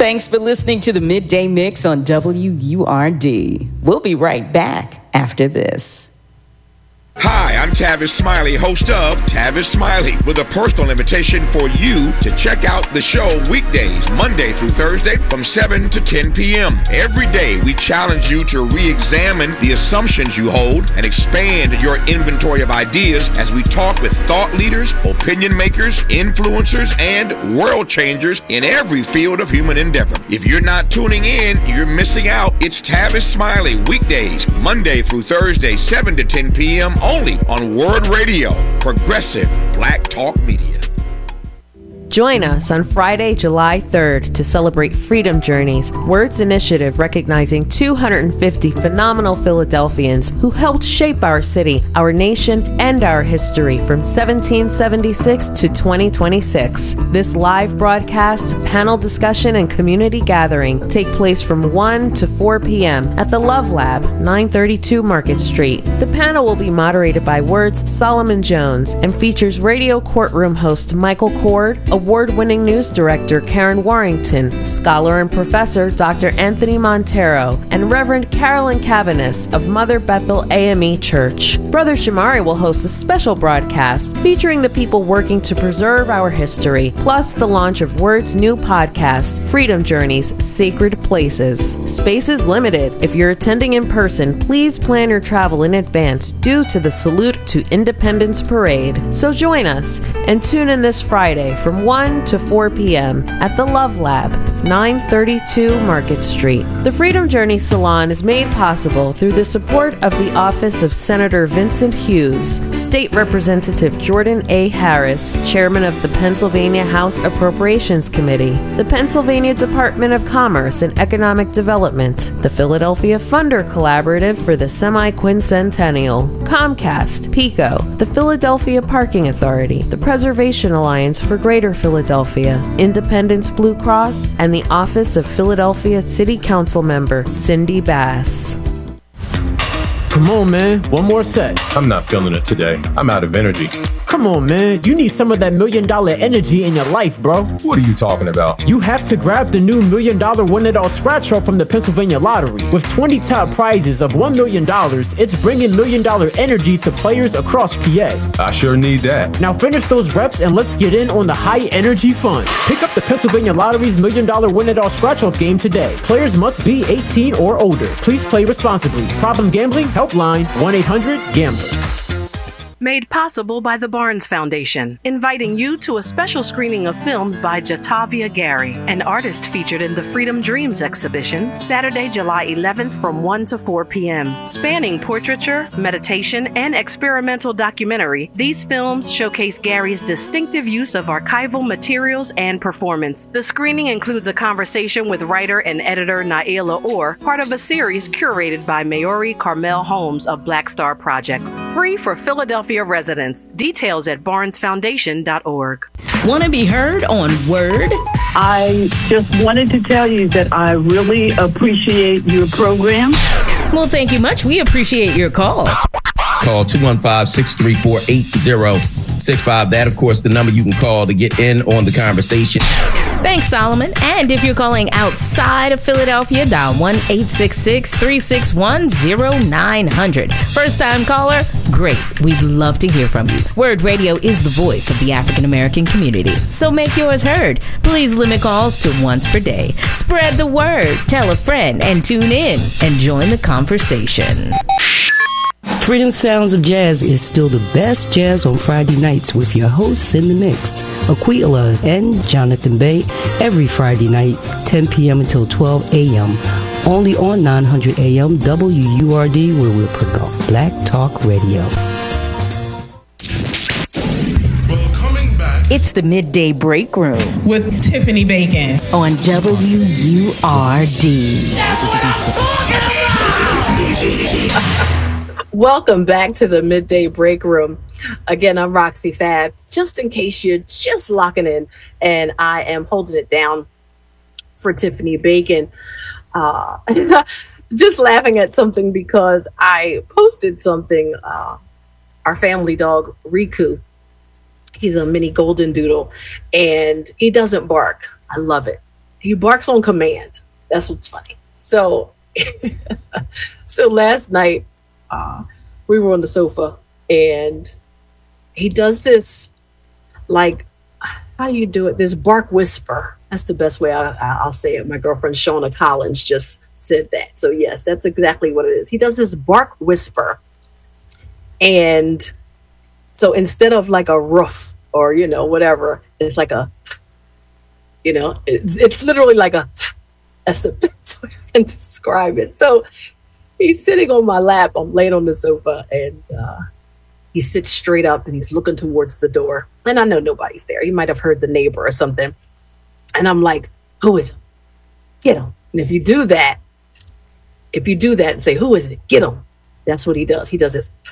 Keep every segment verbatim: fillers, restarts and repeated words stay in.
Thanks for listening to the Midday Mix on W U R D. We'll be right back after this. Hi, I'm Tavis Smiley, host of Tavis Smiley, with a personal invitation for you to check out the show weekdays, Monday through Thursday from seven to ten p.m. Every day, we challenge you to re-examine the assumptions you hold and expand your inventory of ideas as we talk with thought leaders, opinion makers, influencers, and world changers in every field of human endeavor. If you're not tuning in, you're missing out. It's Tavis Smiley, weekdays, Monday through Thursday, seven to ten p.m. only on Word Radio, progressive Black Talk Media. Join us on Friday, July third to celebrate Freedom Journeys, Word's initiative recognizing two hundred fifty phenomenal Philadelphians who helped shape our city, our nation, and our history from seventeen seventy-six to twenty twenty-six. This live broadcast, panel discussion, and community gathering take place from one to four p.m. at the Love Lab, nine thirty-two Market Street. The panel will be moderated by Word's Solomon Jones and features radio courtroom host Michael Cord, award-winning news director Karen Warrington, scholar and professor Doctor Anthony Montero, and Reverend Carolyn Cavanis of Mother Bethel A M E Church. Brother Shamari will host a special broadcast featuring the people working to preserve our history, plus the launch of Word's new podcast, Freedom Journeys, Sacred Places. Space is limited. If you're attending in person, please plan your travel in advance due to the Salute to Independence Parade. So join us and tune in this Friday from one to four p.m. at the Love Lab, nine thirty-two Market Street. The Freedom Journey Salon is made possible through the support of the Office of Senator Vincent Hughes, State Representative Jordan A. Harris, Chairman of the Pennsylvania House Appropriations Committee, the Pennsylvania Department of Commerce and Economic Development, the Philadelphia Funder Collaborative for the Semi-Quincentennial, Comcast, PICO, the Philadelphia Parking Authority, the Preservation Alliance for Greater Philadelphia, Independence Blue Cross, and the Office of Philadelphia City Council member Cindy Bass. Come on, man. One more set. I'm not feeling it today. I'm out of energy. Come on, man. You need some of that million dollar energy in your life, bro. What are you talking about? You have to grab the new million dollar win it all scratch draw from the Pennsylvania Lottery. With twenty top prizes of one million dollars, it's bringing million dollar energy to players across P A. I sure need that. Now finish those reps and let's get in on the high energy fun. Pick up the Pennsylvania Lottery's million dollar win it all scratch off game today. Players must be eighteen or older. Please play responsibly. Problem gambling? Helpline one eight hundred gambler. Made possible by the Barnes Foundation, inviting you to a special screening of films by Jatavia Gary, an artist featured in the Freedom Dreams exhibition, Saturday, July eleventh from one to four p.m. Spanning portraiture, meditation, and experimental documentary, these films showcase Gary's distinctive use of archival materials and performance. The screening includes a conversation with writer and editor Naila Orr, part of a series curated by Maori Carmel Holmes of Black Star Projects. Free for Philadelphia residents. Details at barnes foundation dot org. Want to be heard on Word? I just wanted to tell you that I really appreciate your program. Well, thank you much. We appreciate your call. Call two one five, six three four, eight zero six five. That, of course, the number you can call to get in on the conversation. Thanks, Solomon. And if you're calling outside of Philadelphia, dial one eight six six, three six one, zero nine zero zero. First-time caller? Great. We'd love to hear from you. Word Radio is the voice of the African American community. So make yours heard. Please limit calls to once per day. Spread the word. Tell a friend and tune in and join the conversation. Freedom Sounds of Jazz is still the best jazz on Friday nights with your hosts in the mix, Aquila and Jonathan Bay, every Friday night, ten p.m. until twelve a.m. Only on nine hundred A M W U R D, where we'll promote Black Talk Radio. It's the Midday Break Room with Tiffany Bacon on W U R D. Welcome back to the Midday Break Room. Again, I'm Roxy Fab, just in case you're just locking in, and I am holding it down for Tiffany Bacon. Uh, just laughing at something because I posted something. Uh, our family dog, Riku, he's a mini golden doodle, and he doesn't bark. I love it. he barks on command. That's what's funny. So, so last night, uh, we were on the sofa and he does this, like, how do you do it? This bark whisper. That's the best way I, I'll say it. My girlfriend Shauna Collins just said that. So yes, that's exactly what it is. He does this bark whisper. And so instead of like a roof or, you know, whatever, it's like a, you know, it's, it's literally like a, that's the best way I can describe it. So he's sitting on my lap. I'm laid on the sofa and uh, he sits straight up and he's looking towards the door. And I know nobody's there. He might have heard the neighbor or something. And I'm like, who is it? Get him. And if you do that, if you do that and say, who is it? Get him. That's what he does. He does this.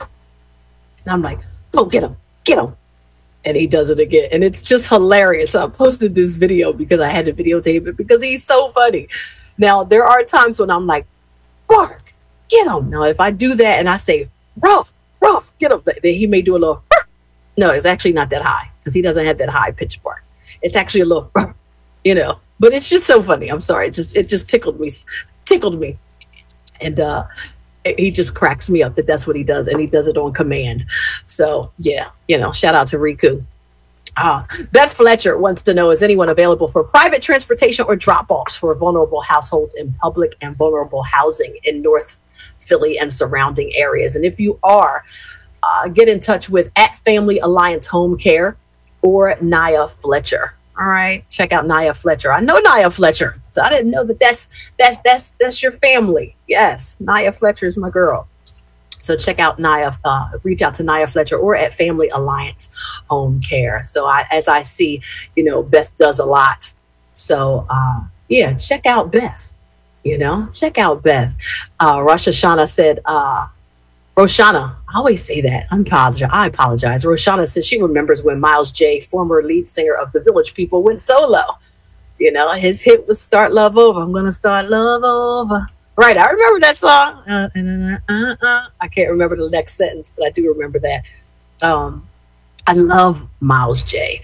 And I'm like, go get him. Get him. And he does it again. And it's just hilarious. So I posted this video because I had to videotape it because he's so funny. Now, there are times when I'm like, bark, get him. Now, if I do that and I say, rough, rough, get him, then he may do a little, no, it's actually not that high because he doesn't have that high pitch bark. It's actually a little, you know, but it's just so funny. I'm sorry. It just, it just tickled me, tickled me. And uh, he just cracks me up that that's what he does. And he does it on command. So yeah, you know, shout out to Riku. Uh, Beth Fletcher wants to know, is anyone available for private transportation or drop-offs for vulnerable households in public and vulnerable housing in North Philly and surrounding areas? And if you are, uh, get in touch with at Family Alliance Home Care or Naya Fletcher. All right, check out Naya Fletcher. I know Naya Fletcher, so I didn't know that that's that's that's that's your family. Yes, Naya Fletcher is my girl. So check out Naya. Uh, reach out to Naya Fletcher or at Family Alliance Home Care. So I, as I see, you know, Beth does a lot. So uh, yeah, check out Beth. You know, check out Beth. Uh, Rosh Hashanah said. Uh, Roshana, I always say that. I apologize. I apologize. Roshana says she remembers when Miles J, former lead singer of the Village People, went solo. You know, his hit was "Start Love Over." I'm gonna start love over. Right, I remember that song. Uh, uh, uh, uh. I can't remember the next sentence, but I do remember that. Um, I love Miles J.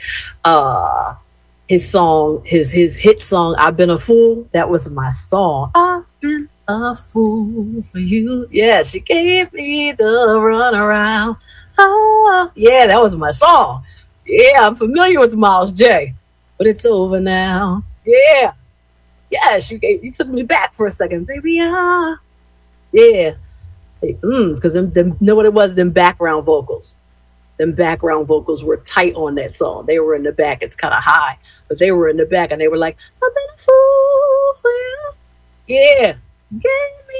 Uh, his song, his his hit song, "I've Been a Fool." That was my song. I've been a fool for you. Yeah, she gave me the runaround. Oh, yeah, that was my song. Yeah, I'm familiar with Miles J, but it's over now. Yeah, yes, you gave, you took me back for a second, baby. Ah, yeah, because mm, them, them know what it was. Them background vocals, them background vocals were tight on that song. They were in the back. It's kind of high, but they were in the back, and they were like, "I've been a fool for you." Yeah. Gave me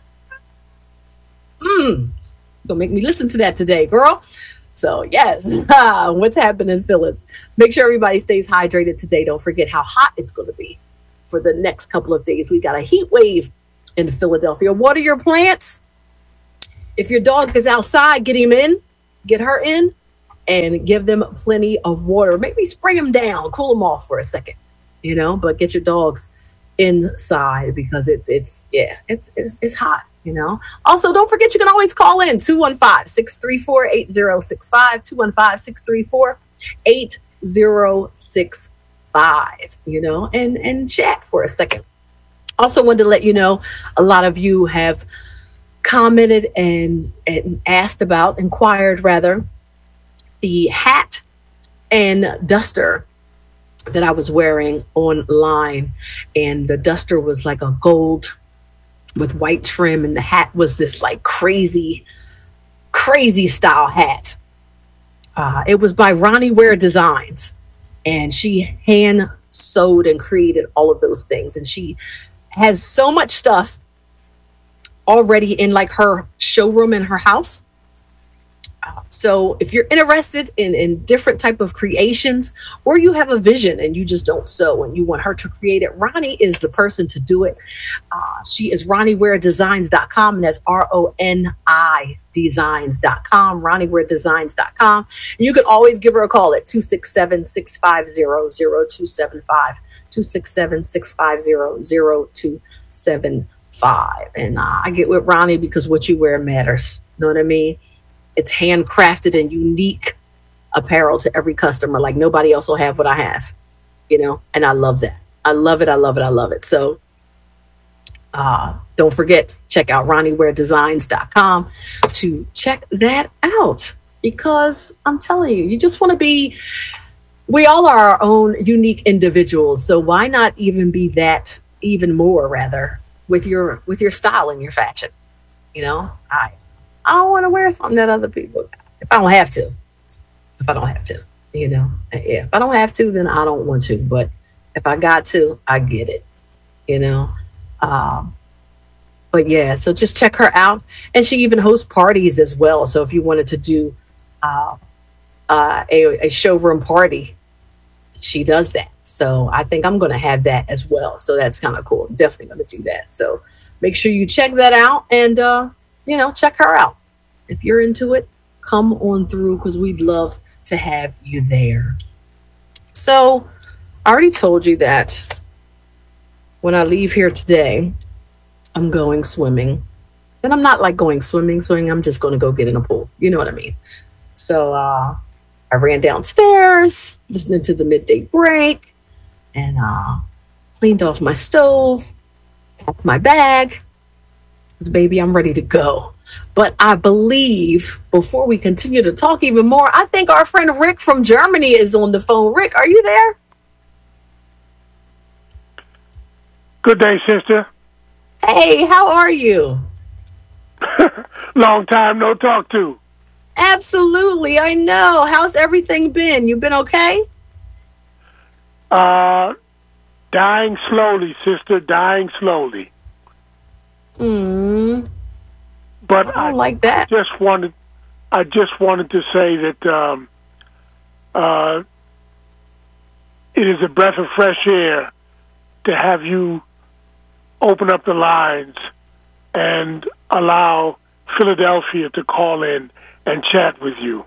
the mm. Gonna make me listen to that today, girl. So yes, what's happening, Phyllis? Make sure everybody stays hydrated today. Don't forget how hot it's going to be for the next couple of days. We got a heat wave in Philadelphia. Water your plants. If your dog is outside, get him in, get her in, and give them plenty of water. Maybe spray them down, cool them off for a second, you know. But get your dogs inside because it's it's yeah it's, it's it's hot, you know. Also, don't forget you can always call in two one five, six three four, eight zero six five, two one five, six three four, eight zero six five, you know, and and chat for a second. Also wanted to let you know a lot of you have commented and and asked about, inquired rather, the hat and duster that I was wearing online, and the duster was like a gold with white trim, and the hat was this like crazy, crazy style hat. Uh, it was by Ronnie Ware Designs, and she hand sewed and created all of those things. And she has so much stuff already in like her showroom in her house. So if you're interested in, in different type of creations, or you have a vision and you just don't sew and you want her to create it, Ronnie is the person to do it. Uh, she is ronnie ware designs dot com, and that's R O N I designs dot com, ronnie ware designs dot com. And you can always give her a call at two six seven, six five zero, zero two seven five, two six seven, six five zero, zero two seven five. And uh, I get with Ronnie because what you wear matters. You know what I mean? It's handcrafted and unique apparel to every customer. Like nobody else will have what I have, you know, and I love that. I love it. I love it. I love it. So uh, don't forget, check out ronnie ware designs dot com to check that out, because I'm telling you, you just want to be, we all are our own unique individuals. So why not even be that even more, rather, with your, with your style and your fashion? You know, I, I don't want to wear something that other people, if I don't have to, if I don't have to, you know, yeah, if I don't have to, then I don't want to, but if I got to, I get it, you know? Um, but yeah, so just check her out. And she even hosts parties as well. So if you wanted to do uh, uh, a, a showroom party, she does that. So I think I'm going to have that as well. So that's kind of cool. Definitely going to do that. So make sure you check that out and, uh, you know, check her out. If you're into it, come on through, because we'd love to have you there. So I already told you that when I leave here today, I'm going swimming. And I'm not like going swimming, swimming. I'm just going to go get in a pool. You know what I mean? So uh, I ran downstairs, listening to the midday break, and uh, cleaned off my stove, packed my bag. Because, baby, I'm ready to go. But I believe, before we continue to talk even more, I think our friend Rick from Germany is on the phone. Rick, are you there? Good day, sister. Hey, how are you? Long time no talk to. Absolutely, I know. How's everything been? You been okay? Uh, dying slowly, sister, dying slowly. Hmm. But I don't I, like that. I just wanted, I just wanted to say that um, uh, it is a breath of fresh air to have you open up the lines and allow Philadelphia to call in and chat with you.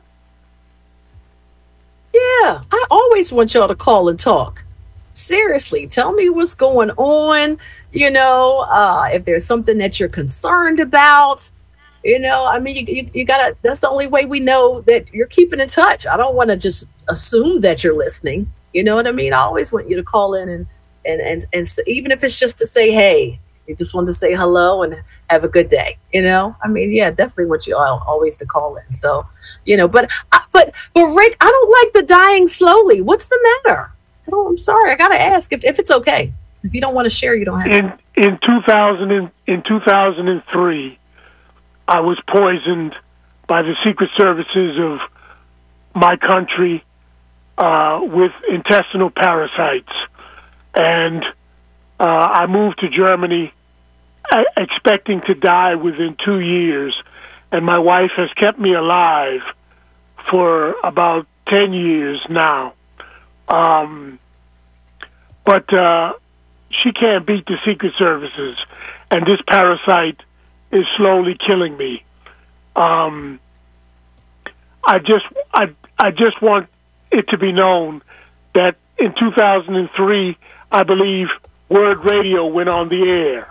Yeah, I always want y'all to call and talk. Seriously, tell me what's going on. You know, uh, if there's something that you're concerned about, you know, I mean, you, you, you gotta, that's the only way we know that you're keeping in touch. I don't want to just assume that you're listening. You know what I mean? I always want you to call in and, and, and, and so even if it's just to say, hey, you just want to say hello and have a good day. You know, I mean, yeah, definitely want you all always to call in. So, you know, but, but, but Rick, I don't like the dying slowly. What's the matter? Oh, I'm sorry. I got to ask if, if it's okay. If you don't want to share, you don't have in, to. In two thousand, in two thousand three, I was poisoned by the secret services of my country uh, with intestinal parasites. And uh, I moved to Germany uh, expecting to die within two years. And my wife has kept me alive for about ten years now. Um, but uh, she can't beat the secret services, and this parasite is slowly killing me. Um, I just, I, I just want it to be known that in two thousand three, I believe Word Radio went on the air.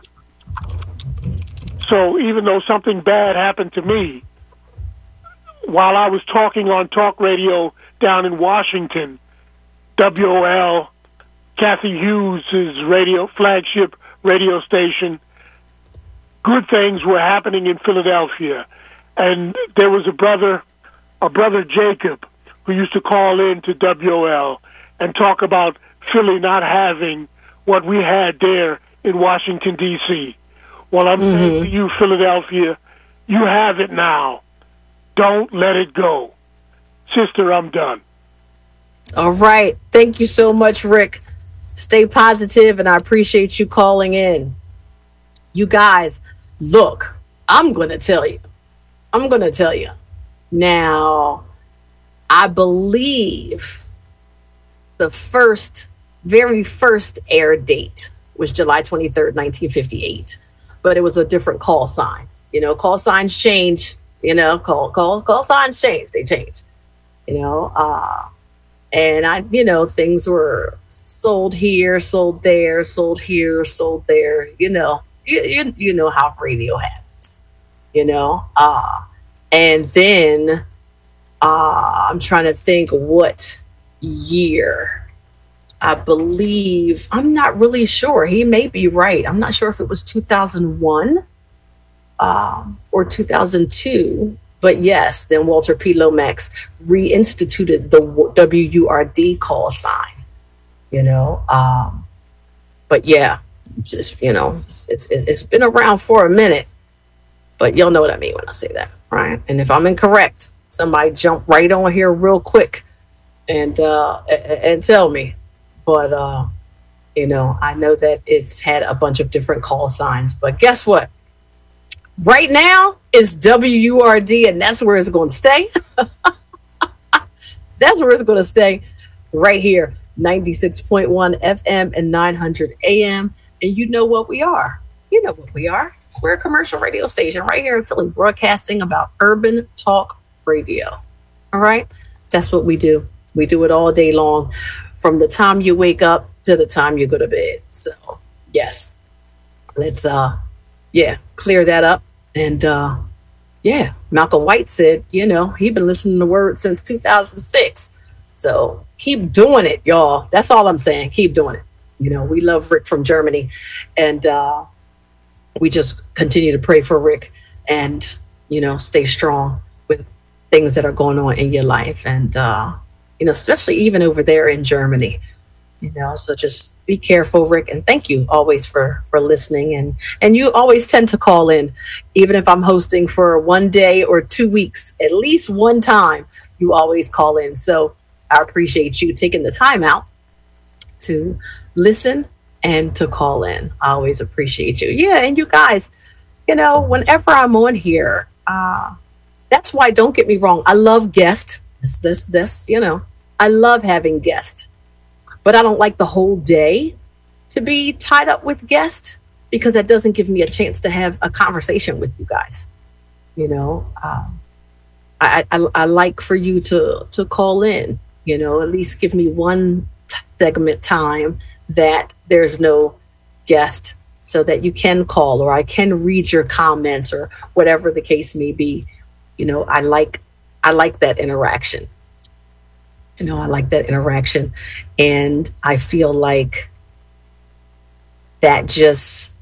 So even though something bad happened to me, while I was talking on talk radio down in Washington, W O L, Kathy Hughes' radio flagship radio station, good things were happening in Philadelphia. And there was a brother, a brother Jacob, who used to call in to W O L and talk about Philly not having what we had there in Washington, D C Well, I'm mm-hmm. saying to you, Philadelphia, you have it now. Don't let it go. Sister, I'm done. All right. Thank you so much, Rick. Stay positive, and I appreciate you calling in. You guys, look, I'm going to tell you. I'm going to tell you. Now, I believe the first, very first air date was July twenty-third, nineteen fifty-eight. But it was a different call sign. You know, call signs change. You know, call call call signs change. They change. You know, uh, and I, you know, things were sold here, sold there, sold here, sold there. You know, you you, you know how radio happens. You know, uh, and then uh, I'm trying to think what year. I believe, I'm not really sure. He may be right. I'm not sure if it was two thousand one um, or two thousand two. But yes, then Walter P. Lomax reinstituted the W U R D call sign, you know. Um, but yeah, just, you know, it's, it's it's been around for a minute. But you'll know what I mean when I say that, right? And if I'm incorrect, somebody jump right on here real quick and uh, and tell me. But, uh, you know, I know that it's had a bunch of different call signs. But guess what? Right now, it's W U R D, and that's where it's going to stay. That's where it's going to stay, right here, ninety-six point one F M and nine hundred A M. And you know what we are. You know what we are. We're a commercial radio station right here in Philly, broadcasting about urban talk radio. All right? That's what we do. We do it all day long, from the time you wake up to the time you go to bed. So, yes, let's, uh, yeah, clear that up. And, uh, yeah, Malcolm White said, you know, he'd been listening to Word since two thousand six. So keep doing it, y'all. That's all I'm saying. Keep doing it. You know, we love Rick from Germany. And uh, we just continue to pray for Rick and, you know, stay strong with things that are going on in your life. And, uh, you know, especially even over there in Germany. You know, so just be careful, Rick, and thank you always for for listening. And and you always tend to call in, even if I'm hosting for one day or two weeks, at least one time, you always call in. So I appreciate you taking the time out to listen and to call in. I always appreciate you. Yeah, and you guys, you know, whenever I'm on here, uh, that's why, don't get me wrong, I love guests. This, this, this, you know, I love having guests. But I don't like the whole day to be tied up with guests, because that doesn't give me a chance to have a conversation with you guys. You know, um, I, I, I like for you to, to call in, you know, at least give me one t- segment time that there's no guest, so that you can call, or I can read your comments, or whatever the case may be. You know, I like, I like that interaction. You know, I like that interaction, and I feel like that just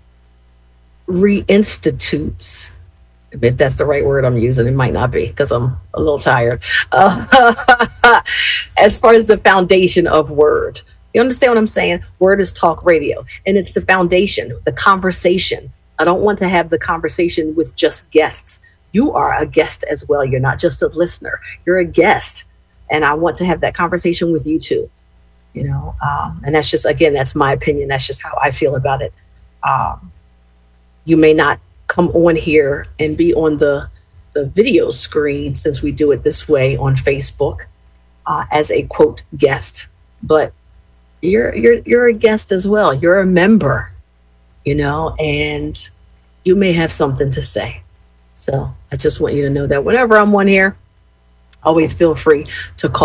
reinstitutes, if that's the right word I'm using. It might not be, because I'm a little tired. Uh, as far as the foundation of Word, you understand what I'm saying? Word is talk radio, and it's the foundation, the conversation. I don't want to have the conversation with just guests. You are a guest as well. You're not just a listener. You're a guest. And I want to have that conversation with you too, you know, um, and that's just, again, that's my opinion. That's just how I feel about it. Um, you may not come on here and be on the, the video screen, since we do it this way on Facebook, uh, as a quote guest, but you're, you're, you're a guest as well. You're a member, you know, and you may have something to say. So I just want you to know that whenever I'm on here, always feel free to call.